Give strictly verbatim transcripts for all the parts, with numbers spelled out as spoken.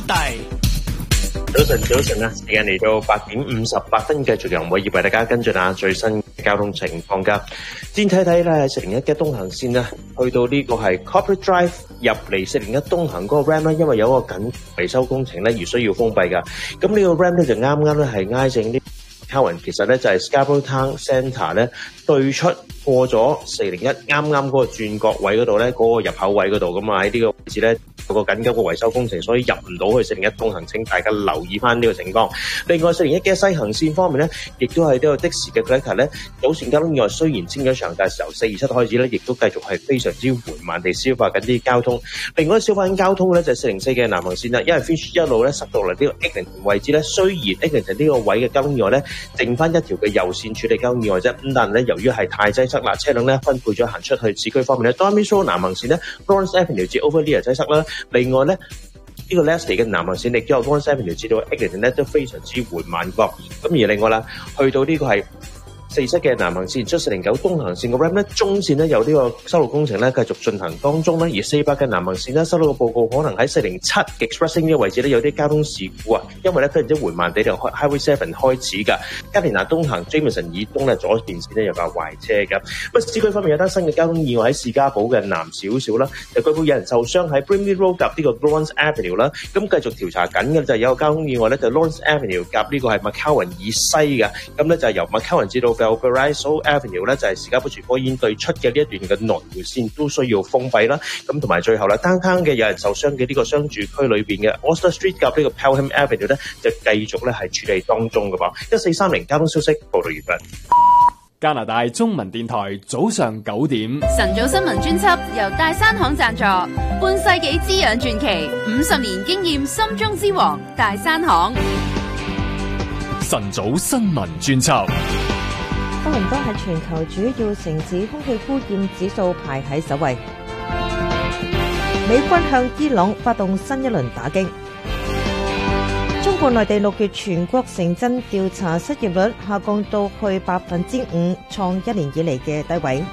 地。 早晨，早晨啊！時間嚟到八點五十八分，繼續由我葉為大家跟進下最新嘅交通情況㗎。先睇睇咧，四零一嘅東行線啊，去到呢個係 Corporate Drive 入嚟四零一東行嗰個 ramp 咧，因為有一個緊維修工程咧而需要封閉㗎。咁呢個 ramp 咧就啱啱咧係挨正啲 Cowan， 其實咧就係 Scarborough Town Centre 咧對出過咗四零一啱啱嗰個轉角位嗰度咧，嗰、那個入口位嗰度咁啊，喺呢個位置咧有個緊急嘅維修工程，所以入唔到去四零一東行，請大家留意翻呢個情況。另外四零一嘅西行線方面咧，亦都係呢個的士嘅 collector 咧，早前交通意外雖然清咗場，但係由四二七開始咧，亦都繼續係非常之緩慢地消化緊啲交通。另外消化緊交通咧就係四零四嘅南行線啦，因為 Finch 一路咧塞到嚟呢個 Eglinton 位置咧，雖然 Eglinton 呢個位嘅交通意外咧剩翻一條嘅右線處理交通意外啫，咁但係咧由於係太擠塞啦，車輛咧分配咗行出去市區方面咧 Dormy Road 南行線咧 Lawrence Avenue 至 Overlea 擠塞啦。另外咧，呢個 Leslie 嘅南行線亦都有 Lawrence Avenue至到 Eglinton 咧都非常之緩慢噃。咁而另外啦，去到呢個係四七嘅南行線，出四零九東行線嘅 ramp 咧，中線咧有呢個修路工程咧繼續進行當中啦。而四百嘅南行線咧收到個報告，可能喺四零七 Expressing 呢個位置咧有啲交通事故啊，因為咧非常之緩慢地由 Highway Seven 開始㗎。加連拿東行 Jameson 以東咧左邊線咧有架壞車㗎。咁市區方面有單新嘅交通意外喺士嘉堡嘅南少少啦，就據報有人受傷喺 Brimley Road 夾呢個 Lawrence Avenue 啦。咁繼續調查緊嘅就係有個交通意外咧，就 Lawrence Avenue 夾呢個係 McCowan 以西嘅。咁咧就係由 McCowan 至到 Valparaiso Avenue 咧就係士嘉堡傳科醫院對出嘅呢一段嘅來回線都需要封閉啦。咁同埋最後啦 downtown 嘅有人受傷嘅呢個商住區裏邊嘅 Oster Street 夾呢個 Pelham Avenue 咧就繼續咧係處理當中嘅噃。一四三零交通消息報道完畢。 加拿大中文電台早上九點， 晨早新聞專輯由大山行贊助，半世紀滋養傳奇，五十年經驗心中之王大山行。 晨早新聞專輯。 多倫多喺全球主要城市空氣污染指數排喺首位。美軍向伊朗發動新一輪打擊。中國內地六月全國城鎮調查失業率下降到去百分之五，創一年以嚟嘅低位。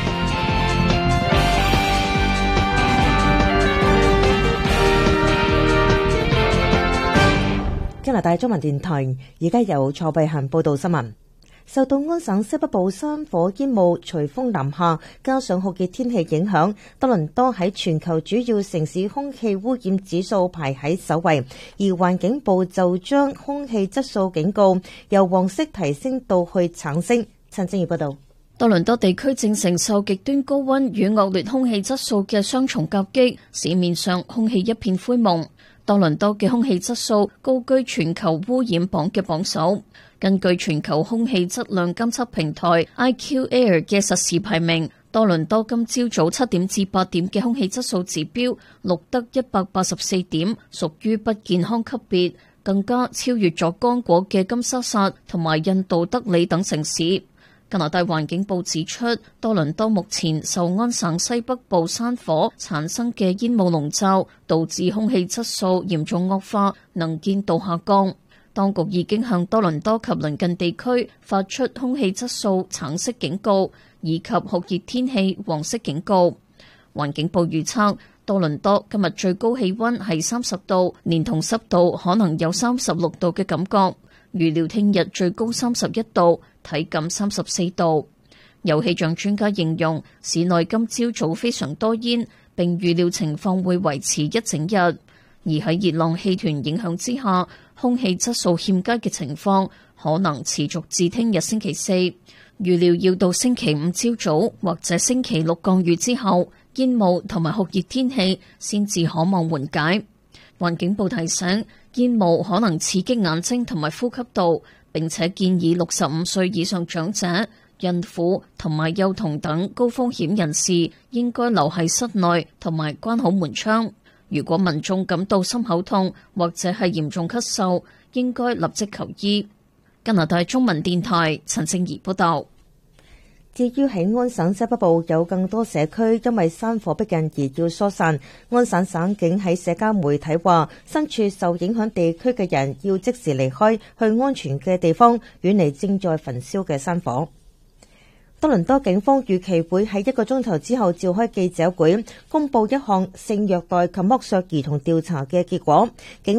加拿大中文電台而家由蔡慧嫻報道新聞。受到安省西北部山火煙霧隨風南下，加上酷熱天氣影響，多倫多喺全球主要城市空氣污染指數排喺首位，而環境部就將空氣質素警告由黃色提升到去橙色。陳正儀報道。 多倫多地區正承受極端高溫與惡劣空氣質素嘅雙重夾擊，市面上空氣一片灰蒙。多倫多嘅空氣質素高居全球污染榜嘅榜首。根據全球空氣質量監測平台 I Q Air 嘅實時排名，多倫多今朝早七點至八點嘅空氣質素指標錄得一百八十四點，屬於不健康級別，更加超越咗剛果嘅金沙薩同埋印度德里等城市。加拿大環境部指出，多倫多目前受安省西北部山火產生嘅煙霧籠罩，導致空氣質素嚴重惡化，能見度下降。當局已經向多倫多及鄰近地區發出空氣質素橙色警告，以及酷熱天氣黃色警告。環境部預測，多倫多今日最高氣溫係三十度，連同濕度可能有三十六度嘅感覺。預料聽日最高三十一度，體感三十四度。有氣象專家形容，市內今朝早非常多煙，並預料情況會維持一整日。而喺熱浪氣團影響之下，空氣質素欠佳嘅情況可能持續至聽日星期四。預料要到星期五朝早或者星期六降雨之後，煙霧同埋酷熱天氣先至可望緩解。環境部提醒，煙霧可能刺激眼睛同埋呼吸道，並且建議六十五歲以上長者、孕婦同埋幼童等高風險人士應該留喺室內同埋關好門窗。如果民眾感到心口痛或者係嚴重咳嗽，應該立即求醫。加拿大中文電台陳正儀報道。 至於喺安省西北部有更多社區因為山火逼近而要疏散，安省省警喺社交媒體話，身處受影響地區嘅人要即時離開，去安全嘅地方，遠離正在焚燒嘅山火。多倫多警方預期會喺一個鐘頭之後召開記者會，公佈一項性虐待及剝削兒童調查嘅結果。警